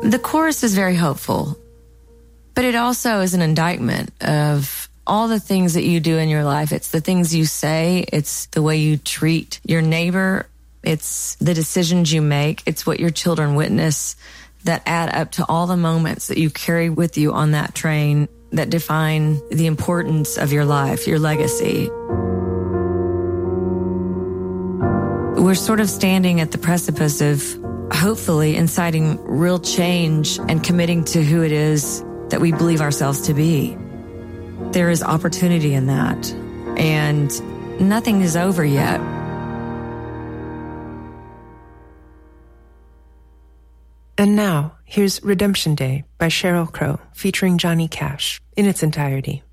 The chorus is very hopeful, but it also is an indictment of all the things that you do in your life. It's the things you say. It's the way you treat your neighbor. It's the decisions you make. It's what your children witness that add up to all the moments that you carry with you on that train that define the importance of your life, your legacy. We're sort of standing at the precipice of hopefully inciting real change and committing to who it is that we believe ourselves to be. There is opportunity in that, and nothing is over yet. And now, here's Redemption Day by Sheryl Crow featuring Johnny Cash in its entirety.